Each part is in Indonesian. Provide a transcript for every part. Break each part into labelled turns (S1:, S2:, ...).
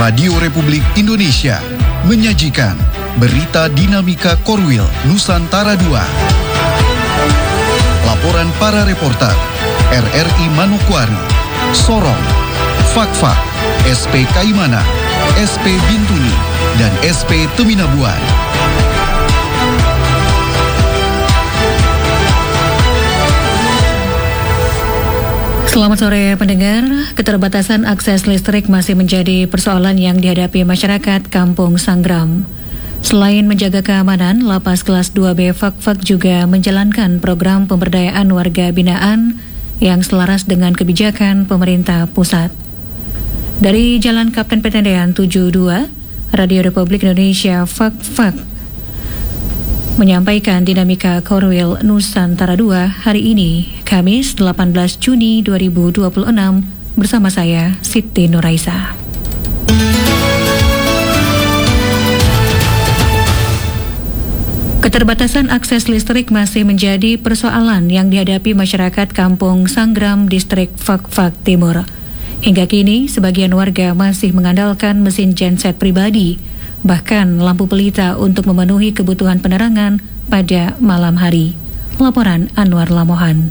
S1: Radio Republik Indonesia menyajikan Berita Dinamika Korwil Nusantara II. Laporan para reporter RRI Manokwari, Sorong, Fakfak, SP Kaimana, SP Bintuni, dan SP Teminabuan.
S2: Selamat sore pendengar, keterbatasan akses listrik masih menjadi persoalan yang dihadapi masyarakat Kampung Sanggram. Selain menjaga keamanan, Lapas Kelas 2B Fakfak juga menjalankan program pemberdayaan warga binaan yang selaras dengan kebijakan pemerintah pusat. Dari Jalan Kapten Petendean 72, Radio Republik Indonesia Fakfak menyampaikan dinamika Korwil Nusantara II hari ini, Kamis 18 Juni 2026, bersama saya, Siti Nuraisa. Keterbatasan akses listrik masih menjadi persoalan yang dihadapi masyarakat Kampung Sanggram, Distrik Fakfak Timur. Hingga kini, sebagian warga masih mengandalkan mesin genset pribadi, bahkan lampu pelita untuk memenuhi kebutuhan penerangan pada malam hari. Laporan Anwar Lamohan.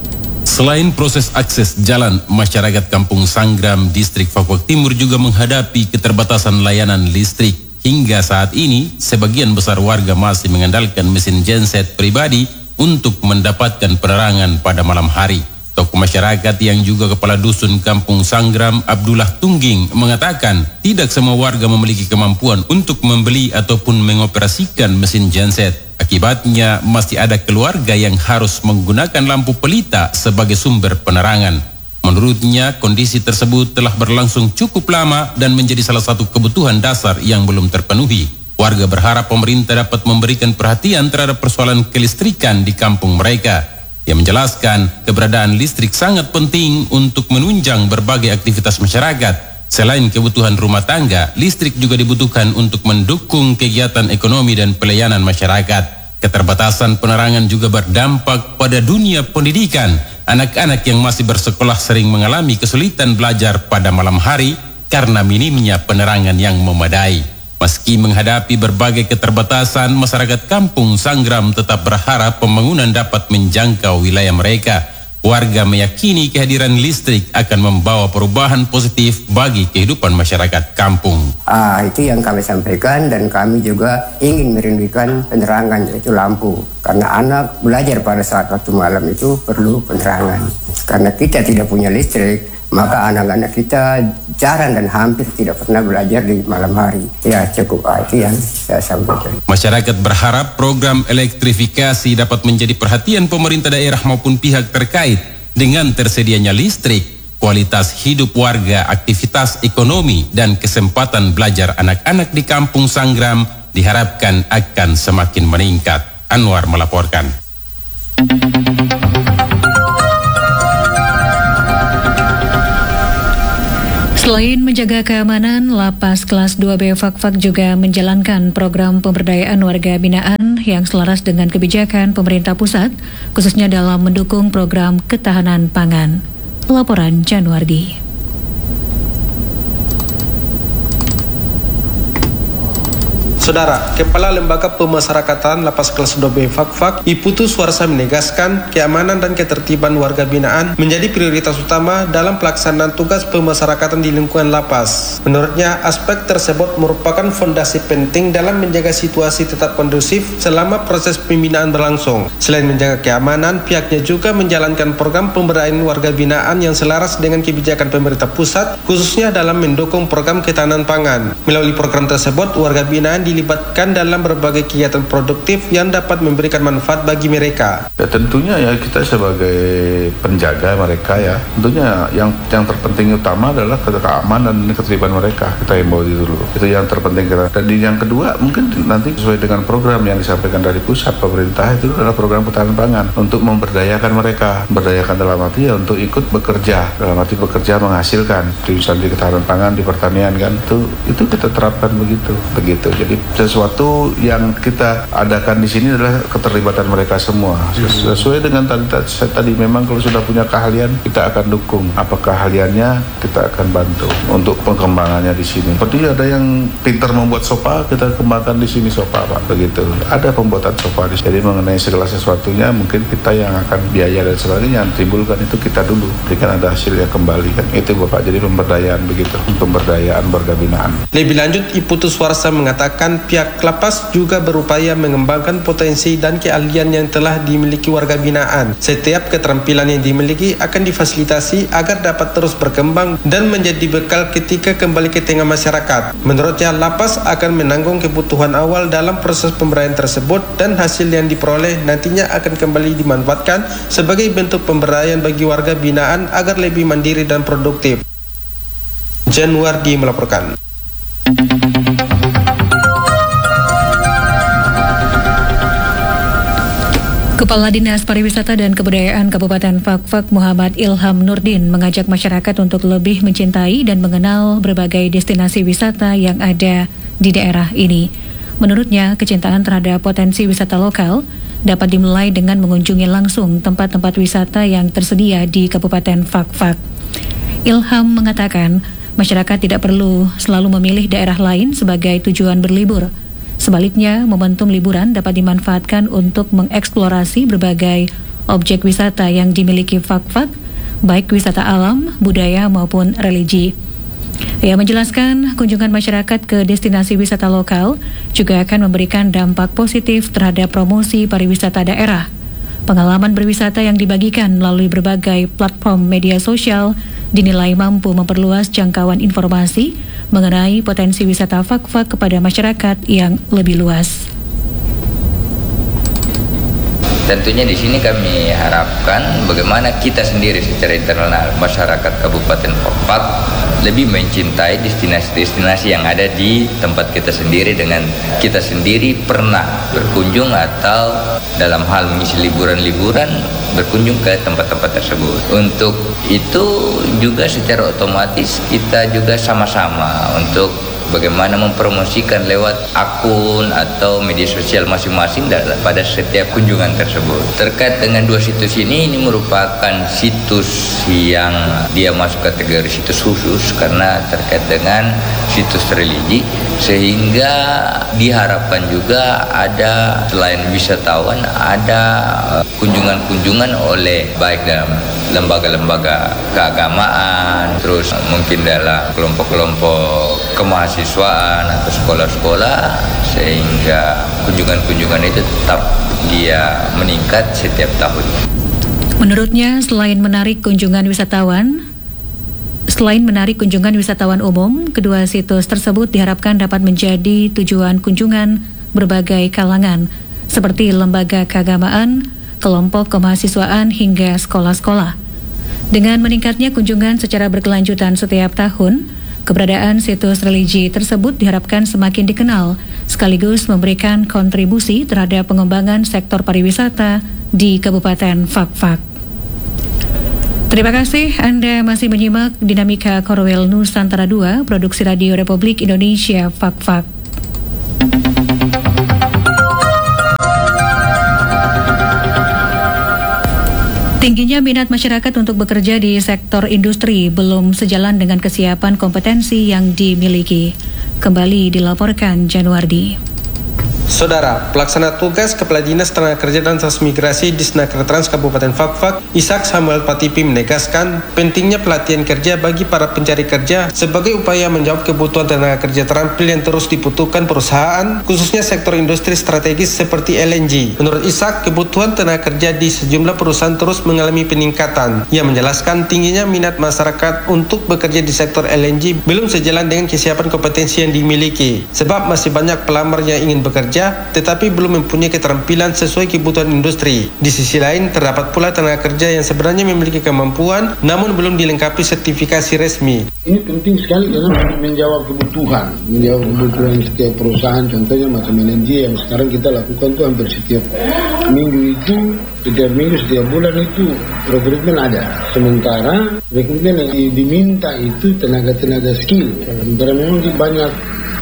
S3: Selain proses akses jalan, masyarakat Kampung Sanggram, Distrik Fakfak Timur juga menghadapi keterbatasan layanan listrik. Hingga saat ini, sebagian besar warga masih mengandalkan mesin genset pribadi untuk mendapatkan penerangan pada malam hari. Tokoh masyarakat yang juga kepala dusun Kampung Sanggram, Abdullah Tungging, mengatakan tidak semua warga memiliki kemampuan untuk membeli ataupun mengoperasikan mesin genset. Akibatnya masih ada keluarga yang harus menggunakan lampu pelita sebagai sumber penerangan. Menurutnya, kondisi tersebut telah berlangsung cukup lama dan menjadi salah satu kebutuhan dasar yang belum terpenuhi. Warga berharap pemerintah dapat memberikan perhatian terhadap persoalan kelistrikan di kampung mereka. Ia menjelaskan keberadaan listrik sangat penting untuk menunjang berbagai aktivitas masyarakat. Selain kebutuhan rumah tangga, listrik juga dibutuhkan untuk mendukung kegiatan ekonomi dan pelayanan masyarakat. Keterbatasan penerangan juga berdampak pada dunia pendidikan. Anak-anak yang masih bersekolah sering mengalami kesulitan belajar pada malam hari karena minimnya penerangan yang memadai. Meski menghadapi berbagai keterbatasan, masyarakat Kampung Sanggram tetap berharap pembangunan dapat menjangkau wilayah mereka. Warga meyakini kehadiran listrik akan membawa perubahan positif bagi kehidupan masyarakat kampung.
S4: Itu yang kami sampaikan, dan kami juga ingin merindukan penerangan, yaitu lampu. Karena anak belajar pada saat waktu malam itu perlu penerangan. Karena kita tidak punya listrik, maka anak-anak kita jarang dan hampir tidak pernah belajar di malam hari. Ya cukup, itu yang saya sampaikan.
S3: Masyarakat berharap program elektrifikasi dapat menjadi perhatian pemerintah daerah maupun pihak terkait dengan tersedianya listrik, kualitas hidup warga, aktivitas ekonomi, dan kesempatan belajar anak-anak di Kampung Sanggram diharapkan akan semakin meningkat. Anwar melaporkan.
S2: Selain menjaga keamanan, Lapas Kelas 2B Fakfak juga menjalankan program pemberdayaan warga binaan yang selaras dengan kebijakan pemerintah pusat, khususnya dalam mendukung program ketahanan pangan. Laporan Januardi.
S5: Saudara, Kepala Lembaga Pemasyarakatan Lapas Kelas 2B Fakfak, Iputu Suarsa, menegaskan keamanan dan ketertiban warga binaan menjadi prioritas utama dalam pelaksanaan tugas pemasyarakatan di lingkungan lapas. Menurutnya, aspek tersebut merupakan fondasi penting dalam menjaga situasi tetap kondusif selama proses pembinaan berlangsung. Selain menjaga keamanan, pihaknya juga menjalankan program pemberdayaan warga binaan yang selaras dengan kebijakan pemerintah pusat, khususnya dalam mendukung program ketahanan pangan. Melalui program tersebut, warga binaan dilibatkan dalam berbagai kegiatan produktif yang dapat memberikan manfaat bagi mereka.
S6: Ya tentunya ya kita sebagai penjaga mereka ya, tentunya yang terpenting utama adalah keamanan dan ketertiban mereka. Kita himbau itu dulu. Itu yang terpenting kita. Dan yang kedua mungkin nanti sesuai dengan program yang disampaikan dari pusat pemerintah, itu adalah program ketahanan pangan untuk memberdayakan mereka. Berdayakan dalam arti ya untuk ikut bekerja, dalam arti bekerja menghasilkan. Di ketahanan pangan, di pertanian kan itu kita terapkan begitu. Jadi sesuatu yang kita adakan di sini adalah keterlibatan mereka semua. Sesuai dengan tadi memang kalau sudah punya keahlian kita akan dukung. Apa keahliannya kita akan bantu untuk pengembangannya di sini. Seperti ada yang pintar membuat sofa, kita kembangkan di sini sofa Pak, begitu. Ada pembuatan sofa di sini. Jadi mengenai segala sesuatunya mungkin kita yang akan biaya dan sebagainya yang timbulkan itu kita dulu. Jadi kan ada hasilnya kembali kan. Itu Bapak. Jadi pemberdayaan begitu. Pemberdayaan warga binaan.
S5: Lebih lanjut, Iputu Suarsa mengatakan pihak lapas juga berupaya mengembangkan potensi dan keahlian yang telah dimiliki warga binaan. Setiap keterampilan yang dimiliki akan difasilitasi agar dapat terus berkembang dan menjadi bekal ketika kembali ke tengah masyarakat. Menurutnya, lapas akan menanggung kebutuhan awal dalam proses pemberdayaan tersebut dan hasil yang diperoleh nantinya akan kembali dimanfaatkan sebagai bentuk pemberdayaan bagi warga binaan agar lebih mandiri dan produktif. Januardi melaporkan.
S2: Kepala Dinas Pariwisata dan Kebudayaan Kabupaten Fakfak Muhammad Ilham Nurdin mengajak masyarakat untuk lebih mencintai dan mengenal berbagai destinasi wisata yang ada di daerah ini. Menurutnya, kecintaan terhadap potensi wisata lokal dapat dimulai dengan mengunjungi langsung tempat-tempat wisata yang tersedia di Kabupaten Fakfak. Ilham mengatakan, masyarakat tidak perlu selalu memilih daerah lain sebagai tujuan berlibur. Sebaliknya, momentum liburan dapat dimanfaatkan untuk mengeksplorasi berbagai objek wisata yang dimiliki Fakfak, baik wisata alam, budaya maupun religi. Ia menjelaskan kunjungan masyarakat ke destinasi wisata lokal juga akan memberikan dampak positif terhadap promosi pariwisata daerah. Pengalaman berwisata yang dibagikan melalui berbagai platform media sosial dinilai mampu memperluas jangkauan informasi mengenai potensi wisata Fakfak kepada masyarakat yang lebih luas.
S7: Tentunya di sini kami harapkan bagaimana kita sendiri secara internal masyarakat Kabupaten Fakfak lebih mencintai destinasi-destinasi yang ada di tempat kita sendiri dengan kita sendiri pernah berkunjung atau dalam hal mengisi liburan-liburan berkunjung ke tempat-tempat tersebut. Untuk itu juga secara otomatis kita juga sama-sama untuk bagaimana mempromosikan lewat akun atau media sosial masing-masing pada setiap kunjungan tersebut. Terkait dengan dua situs ini merupakan situs yang dia masuk kategori situs khusus karena terkait dengan situs religi, sehingga diharapkan juga ada selain wisatawan ada kunjungan-kunjungan oleh baik dalam lembaga-lembaga keagamaan, terus mungkin dalam kelompok-kelompok kemahasiswaan atau sekolah-sekolah, sehingga kunjungan-kunjungan itu tetap dia meningkat setiap tahun.
S2: Menurutnya, selain menarik kunjungan wisatawan umum, kedua situs tersebut diharapkan dapat menjadi tujuan kunjungan berbagai kalangan, seperti lembaga keagamaan, kelompok kemahasiswaan hingga sekolah-sekolah. Dengan meningkatnya kunjungan secara berkelanjutan setiap tahun, keberadaan situs religi tersebut diharapkan semakin dikenal, sekaligus memberikan kontribusi terhadap pengembangan sektor pariwisata di Kabupaten Fakfak. Terima kasih Anda masih menyimak Dinamika Korwil Nusantara 2, Produksi Radio Republik Indonesia Fakfak. Tingginya minat masyarakat untuk bekerja di sektor industri belum sejalan dengan kesiapan kompetensi yang dimiliki. Kembali dilaporkan Januardi.
S5: Saudara, pelaksana tugas Kepala Dinas Tenaga Kerja dan Transmigrasi Disnaker Trans Kabupaten Fakfak, Ishak Samuel Patipi menegaskan pentingnya pelatihan kerja bagi para pencari kerja sebagai upaya menjawab kebutuhan tenaga kerja terampil yang terus dibutuhkan perusahaan, khususnya sektor industri strategis seperti LNG. Menurut Ishak, kebutuhan tenaga kerja di sejumlah perusahaan terus mengalami peningkatan. Ia menjelaskan tingginya minat masyarakat untuk bekerja di sektor LNG belum sejalan dengan kesiapan kompetensi yang dimiliki, sebab masih banyak pelamar yang ingin bekerja tetapi belum mempunyai keterampilan sesuai kebutuhan industri. Di sisi lain, terdapat pula tenaga kerja yang sebenarnya memiliki kemampuan namun belum dilengkapi sertifikasi resmi.
S8: Ini penting sekali karena menjawab kebutuhan setiap perusahaan. Contohnya macam LNG yang sekarang kita lakukan itu hampir setiap minggu, setiap bulan itu rekrutmen ada. Sementara rekrutmen yang diminta itu tenaga skill. Sementara memang banyak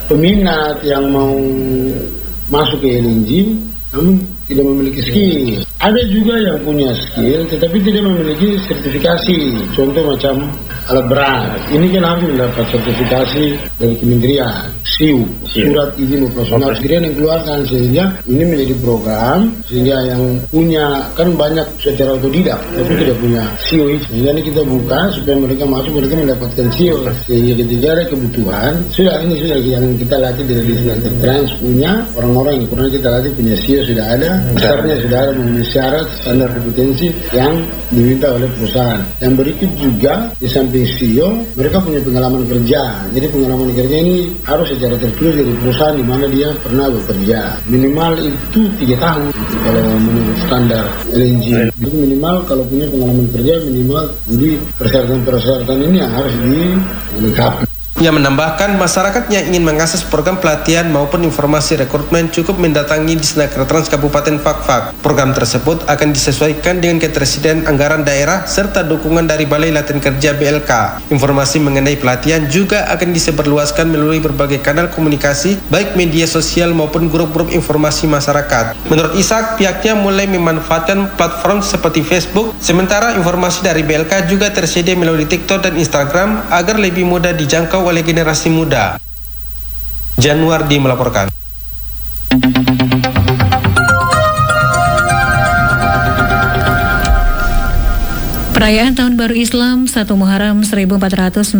S8: peminat yang mau masuk ke LNG namun tidak memiliki skill. Ada juga yang punya skill tetapi tidak memiliki sertifikasi. Contoh macam alat berat. Ini kan harus mendapat sertifikasi dari Kementerian SIU, Surat Izin Operasional Kementerian yang keluarkan, sehingga ini menjadi program sehingga yang punya kan banyak secara otodidak tapi tidak punya SIU, sehingga ini kita buka supaya mereka masuk, mereka mendapatkan SIU, sehingga ketika ada kebutuhan sudah yang kita latih dari Disney Trans punya orang-orang yang pernah kita latih punya SIU sudah ada, besarnya sudah ada memenuhi syarat standar kompetensi yang diminta oleh perusahaan. Yang berikut juga di samping SIO mereka punya pengalaman kerja. Jadi pengalaman kerja ini harus secara tertulis dari perusahaan di mana dia pernah bekerja. Minimal itu 3 tahun kalau menurut standar LNG. Jadi minimal kalau punya pengalaman kerja minimal. Jadi persyaratan-persyaratan ini yang harus dilengkapi.
S5: Ia menambahkan, masyarakat yang ingin mengakses program pelatihan maupun informasi rekrutmen cukup mendatangi Disnaker Trans Kabupaten Fakfak. Program tersebut akan disesuaikan dengan ketersediaan anggaran daerah serta dukungan dari Balai Latihan Kerja BLK. Informasi mengenai pelatihan juga akan disebarluaskan melalui berbagai kanal komunikasi, baik media sosial maupun grup-grup informasi masyarakat. Menurut Ishak, pihaknya mulai memanfaatkan platform seperti Facebook, sementara informasi dari BLK juga tersedia melalui TikTok dan Instagram agar lebih mudah dijangkau oleh generasi muda. Januardi melaporkan.
S2: Perayaan Tahun Baru Islam 1 Muharram 1448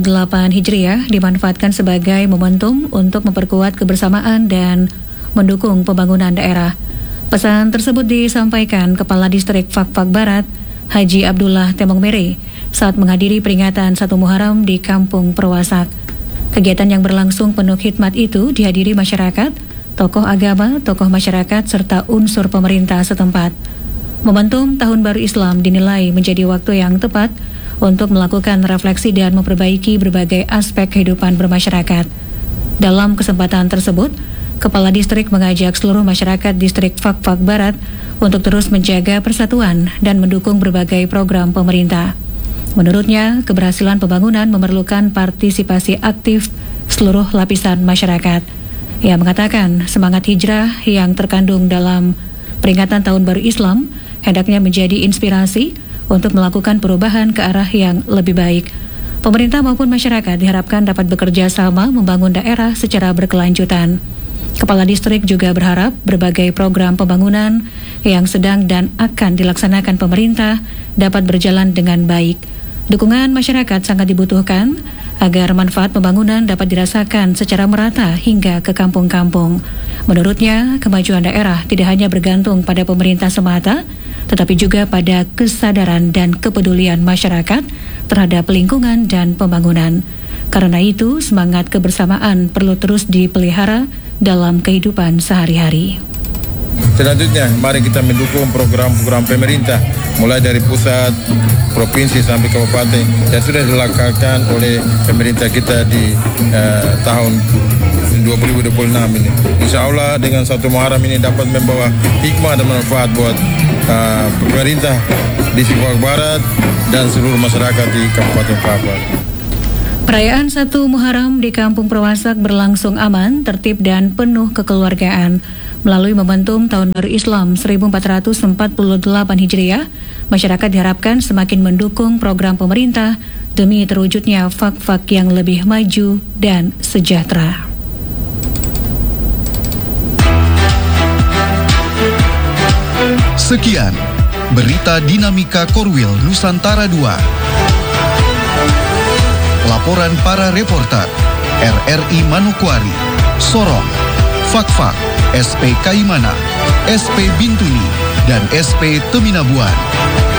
S2: Hijriah dimanfaatkan sebagai momentum untuk memperkuat kebersamaan dan mendukung pembangunan daerah. Pesan tersebut disampaikan Kepala Distrik Fakfak Barat, Haji Abdullah Temong Mere, saat menghadiri peringatan 1 Muharram di Kampung Perwasak. Kegiatan yang berlangsung penuh khidmat itu dihadiri masyarakat, tokoh agama, tokoh masyarakat, serta unsur pemerintah setempat. Momentum Tahun Baru Islam dinilai menjadi waktu yang tepat untuk melakukan refleksi dan memperbaiki berbagai aspek kehidupan bermasyarakat. Dalam kesempatan tersebut, Kepala Distrik mengajak seluruh masyarakat Distrik Fakfak Barat untuk terus menjaga persatuan dan mendukung berbagai program pemerintah. Menurutnya, keberhasilan pembangunan memerlukan partisipasi aktif seluruh lapisan masyarakat. Ia mengatakan semangat hijrah yang terkandung dalam peringatan Tahun Baru Islam hendaknya menjadi inspirasi untuk melakukan perubahan ke arah yang lebih baik. Pemerintah maupun masyarakat diharapkan dapat bekerja sama membangun daerah secara berkelanjutan. Kepala Distrik juga berharap berbagai program pembangunan yang sedang dan akan dilaksanakan pemerintah dapat berjalan dengan baik. Dukungan masyarakat sangat dibutuhkan agar manfaat pembangunan dapat dirasakan secara merata hingga ke kampung-kampung. Menurutnya, kemajuan daerah tidak hanya bergantung pada pemerintah semata, tetapi juga pada kesadaran dan kepedulian masyarakat terhadap lingkungan dan pembangunan. Karena itu, semangat kebersamaan perlu terus dipelihara dalam kehidupan sehari-hari.
S9: Selanjutnya, mari kita mendukung program-program pemerintah, mulai dari pusat, provinsi sampai kabupaten yang sudah dilakukan oleh pemerintah kita di tahun 2026 ini. Insya Allah dengan 1 Muharram ini dapat membawa hikmah dan manfaat buat pemerintah di Fakfak Barat dan seluruh masyarakat di Kabupaten Fakfak.
S2: Perayaan 1 Muharram di Kampung Perwasak berlangsung aman, tertib dan penuh kekeluargaan. Melalui momentum Tahun Baru Islam 1448 Hijriah, masyarakat diharapkan semakin mendukung program pemerintah demi terwujudnya Fakfak yang lebih maju dan sejahtera.
S1: Sekian berita Dinamika Korwil Nusantara 2. Laporan para reporter RRI Manokwari, Sorong, Fakfak, SP Kaimana, SP Bintuni, dan SP Teminabuan.